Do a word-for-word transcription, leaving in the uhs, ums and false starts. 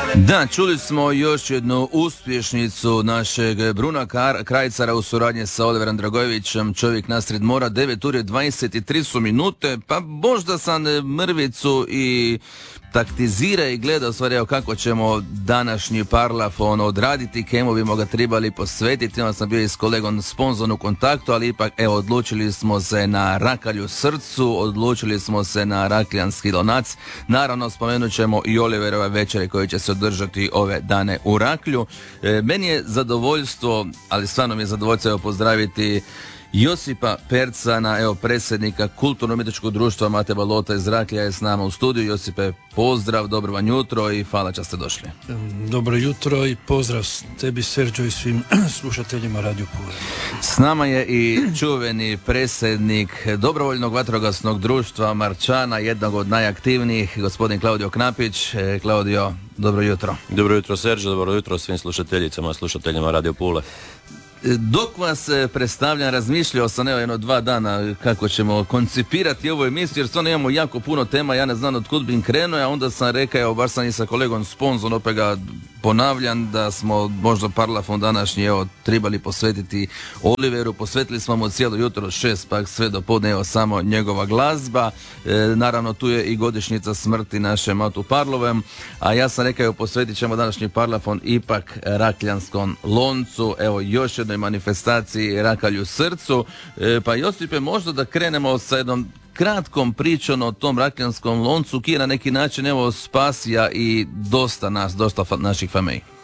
Da, čuli smo još jednu uspješnicu našeg Bruna Kar- Krajcara u suradnji sa Oliverom Dragojevićem, Čovjek nasred mora. Devet ure dvadeset tri su minute, pa možda sam mrvicu i taktizira i gleda u stvari evo kako ćemo današnji parlafon odraditi, kemu bimo ga trebali posvetiti. Onda sam bio i s kolegom Sponzon u kontaktu, ali ipak evo odlučili smo se na Rakalju srcu, odlučili smo se na Rakljanski lonac. Naravno spomenut ćemo i Oliverove večere koje će se održati ove dane u Raklju. E, meni je zadovoljstvo, ali stvarno mi je zadovoljstvo evo pozdraviti Josipa Percana, evo predsjednika Kulturno-umjetničkog društva Mate Balota iz Raklja je s nama u studiju. Josipe, pozdrav, dobro vam jutro i hvala što ste došli. Dobro jutro i pozdrav tebi, Serđo, i svim slušateljima Radio Pule. S nama je i čuveni predsjednik Dobrovoljnog vatrogasnog društva Marčana, jednog od najaktivnijih, gospodin Klaudio Knapić. Klaudio, dobro jutro. Dobro jutro, Serđo, dobro jutro svim slušateljicama i slušateljima Radio Pule. Dok vas predstavljam, razmišljao sam evo jedno dva dana kako ćemo koncipirati ovu emisiju, jer stvarno imamo jako puno tema, ja ne znam od kud bi krenuo, a onda sam rekao, evo baš sam i sa kolegom Sponzon, opet ga ponavljam, da smo možda parlafon današnji evo trebali posvetiti Oliveru. Posvetili smo mu cijelo jutro od šest pa sve do podne, evo samo njegova glazba. E, naravno tu je i godišnjica smrti naše Matu Parlovem, a ja sam rekao, evo posvetit ćemo današnji parlafon ipak Rakljanskom loncu, evo još jednoj manifestaciji Rakalju srcu. E, pa Josipe, možda da krenemo sa jednom kratkom pričom o tom Rakljanskom loncu, ki je na neki način evo spasija i dosta nas, dosta fa- naših famej.